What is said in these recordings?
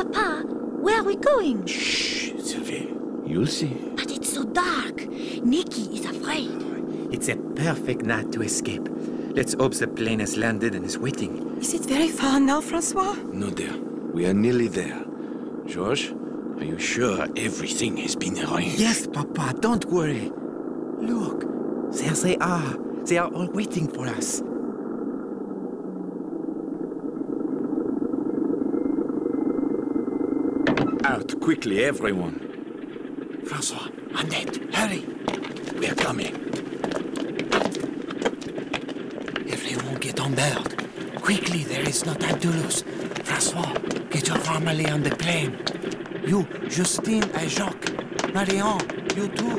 Papa, where are we going? Shh, Sylvie. You'll see. But it's so dark. Nicky is afraid. It's a perfect night to escape. Let's hope the plane has landed and is waiting. Is it very far now, Francois? No, dear. We are nearly there. George, are you sure everything has been arranged? Yes, Papa, don't worry. Look, there they are. They are all waiting for us. Out quickly, everyone. Francois, Annette, hurry. We are coming. Everyone get on board. Quickly, there is no time to lose. Francois, get your family on the plane. You, Justine and Jacques. Marion, you too.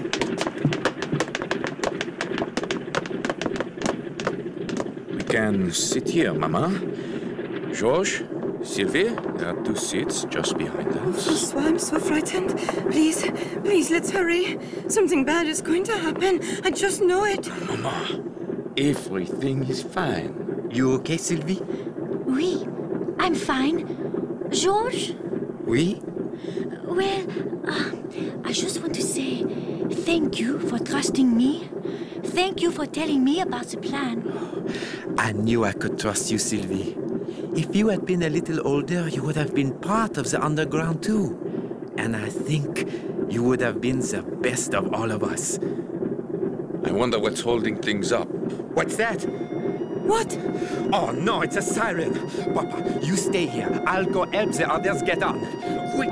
We can sit here, Mama. Georges, Sylvie, there are 2 seats just behind us. Francois, I'm so frightened. Please, let's hurry. Something bad is going to happen. I just know it. Mama, everything is fine. You okay, Sylvie? Oui, I'm fine. Georges? Oui? Well, I just want to say thank you for trusting me. Thank you for telling me about the plan. I knew I could trust you, Sylvie. If you had been a little older, you would have been part of the underground too. And I think you would have been the best of all of us. I wonder what's holding things up. What's that? What? Oh no, it's a siren. Papa, you stay here. I'll go help the others get on.